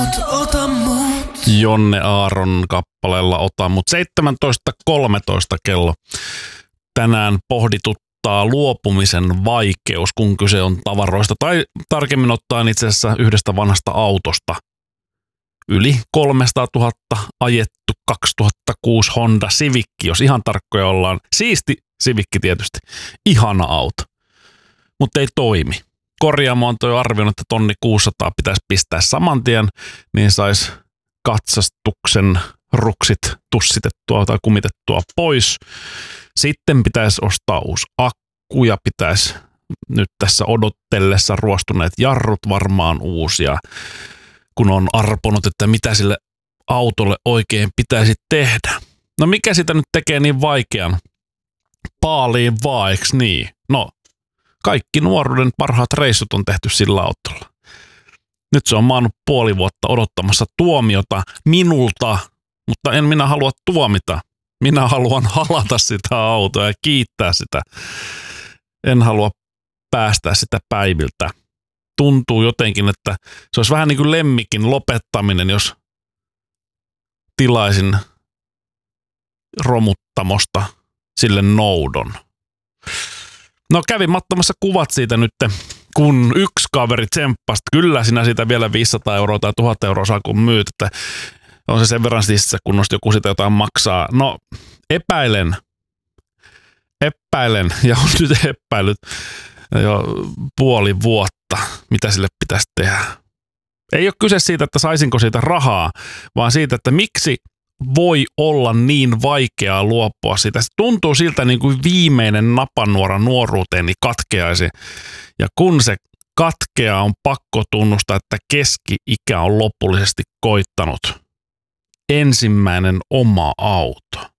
Ota mut. Jonne Aaron kappaleella Ota mut. 17.13 kello. Tänään pohdituttaa luopumisen vaikeus, kun kyse on tavaroista. Tai tarkemmin ottaen itse asiassa yhdestä vanhasta autosta. Yli 300 000 ajettu 2006 Honda Civic, jos ihan tarkkoja ollaan. Siisti Civic tietysti. Ihana auto. Mutta ei toimi. Korjaamo on toi arvioinut, että 1600 pitäisi pistää saman tien, niin saisi katsastuksen ruksit tussitettua tai kumitettua pois. Sitten pitäisi ostaa uusi akku ja pitäisi nyt tässä odottellessa ruostuneet jarrut varmaan uusia, kun on arponut, että mitä sille autolle oikein pitäisi tehdä. No mikä sitä nyt tekee niin vaikean? Paaliin vaan, eiks niin? No, kaikki nuoruuden parhaat reissut on tehty sillä autolla. Nyt se on maannut puoli vuotta odottamassa tuomiota minulta, mutta en minä halua tuomita. Minä haluan halata sitä autoa ja kiittää sitä. En halua päästää sitä päiviltä. Tuntuu jotenkin, että se olisi vähän niin kuin lemmikin lopettaminen, jos tilaisin romuttamosta sille noudon. No kävin mattomassa kuvat siitä nyt, kun yksi kaveri tsemppasi. Kyllä sinä siitä vielä 500 € tai 1000 € saa kun myyt, että on se sen verran siistissä, kun joku sitä jotain maksaa. No epäilen ja on nyt epäillyt jo puoli vuotta, mitä sille pitäisi tehdä. Ei ole kyse siitä, että saisinko siitä rahaa, vaan siitä, että miksi voi olla niin vaikeaa luopua siitä. Se tuntuu siltä niin kuin viimeinen napanuora nuoruuteeni katkeaisi. Ja kun se katkeaa, on pakko tunnustaa, että keski-ikä on lopullisesti koittanut. Ensimmäinen oma auto.